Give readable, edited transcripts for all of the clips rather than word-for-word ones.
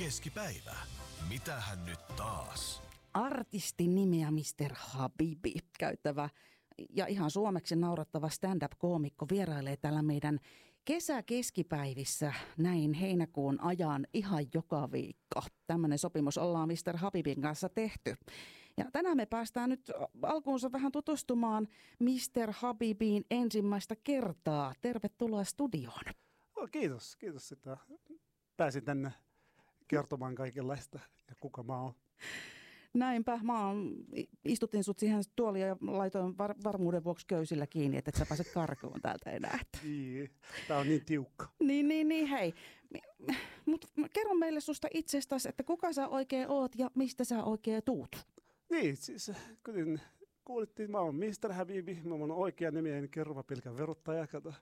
keskipäivä. Mitähän nyt taas? Artistin nimeä Mr. Habibi käyttävä ja ihan suomeksi naurattava stand-up-koomikko vierailee täällä meidän kesäkeskipäivissä näin heinäkuun ajan ihan joka viikko. Tämmöinen sopimus ollaan Mr. Habibin kanssa tehty. Ja tänään me päästään nyt alkuunsa vähän tutustumaan Mr. Habibiin ensimmäistä kertaa. Tervetuloa studioon. Kiitos, että pääsin tänne kertomaan kaikenlaista ja kuka mä oon. Näinpä, istutin sut siihen tuoliin ja laitoin varmuuden vuoksi köysillä kiinni, että et sä pääset karkuun täältä enää. Niin, tää on niin tiukka. Niin, hei. Mut kerro meille susta itsestäsi, että kuka sä oikein oot ja mistä sä oikein tuut? Niin, siis kuten kuulittiin, mä oon Mr. Habibi, mä oon oikea nimi, en kerro pelkän verottaja, kato.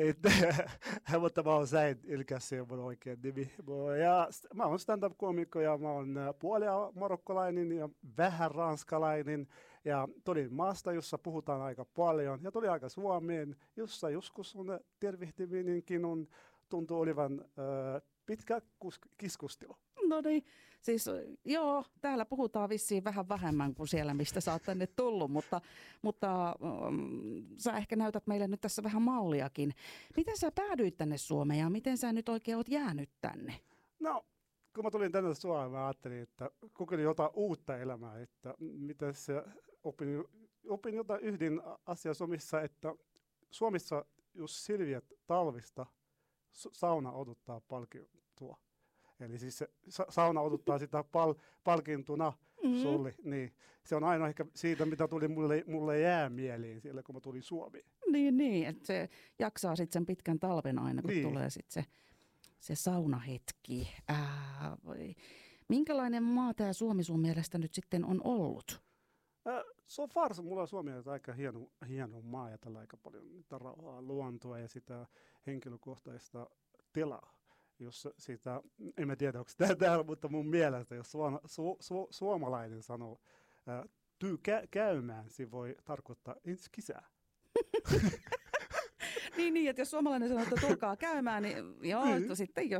Mutta mä oon Säid Ilkäs, se on mun oikea nimi. Ja mä oon stand-up-koomikko ja mä oon puolia marokkolainen ja vähän ranskalainen. Ja tulin maasta, jossa puhutaan aika paljon. Ja tuli aika Suomeen, jossa joskus on tervehtiminenkin tuntuu olivan pitkä keskustelu. No niin, siis joo, täällä puhutaan vissiin vähän vähemmän kuin siellä, mistä sä oot tänne tullut, mutta sä ehkä näytät meille nyt tässä vähän malliakin. Miten sä päädyit tänne Suomeen ja miten sä nyt oikein oot jäänyt tänne? No, kun mä tulin tänne Suomeen, mä ajattelin, että kokeilin jotain uutta elämää, että miten se opin jotain yhden asian Suomessa, että Suomessa, jos selviät talvista, sauna odottaa palkintoa. Eli siis se sauna odottaa sitä palkintuna sulle. Niin. Se on aina ehkä siitä, mitä tuli mulle jää mieliin siellä, kun mä tulin Suomeen. Niin, että se jaksaa sitten sen pitkän talven aina, kun tulee sitten se saunahetki. Minkälainen maa tämä Suomi sun mielestä nyt sitten on ollut? So far mulla on Suomi aika hieno maa ja tällä aika paljon rauhaa, luontoa ja sitä henkilökohtaista tilaa. Jos sitä, en mä tiedä onko tämä täällä, mutta mun mielestä, jos suomalainen sanoo käymään, se voi tarkoittaa ensi kesää. Niin, että jos suomalainen sanoo, että tulkaa käymään, niin joo, sitten